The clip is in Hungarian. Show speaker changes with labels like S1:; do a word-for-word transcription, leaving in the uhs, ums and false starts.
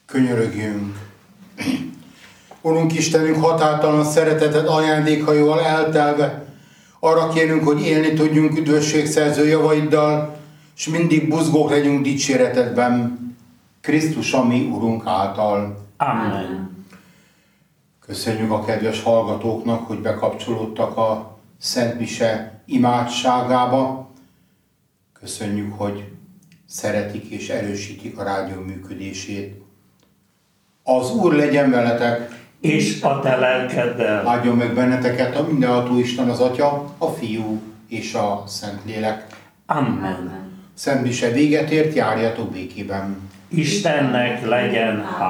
S1: Könyörögjünk. Urunk Istenünk, határtalan szereteted ajándékaival eltelve, arra kérünk, hogy élni tudjunk üdvösségszerző javaiddal, és mindig buzgók legyünk dicséretedben, Krisztus a mi Urunk által.
S2: Amen.
S1: Köszönjük a kedves hallgatóknak, hogy bekapcsolódtak a Szent Mise imádságába. Köszönjük, hogy szeretik és erősítik a rádió működését. Az Úr legyen veletek!
S2: És a te lelkeddel.
S1: Áldjon meg benneteket a mindenható Isten, az Atya, a Fiú és a Szentlélek.
S2: Amen.
S1: Szent Mise véget ért, járjatok békében.
S2: Istennek legyen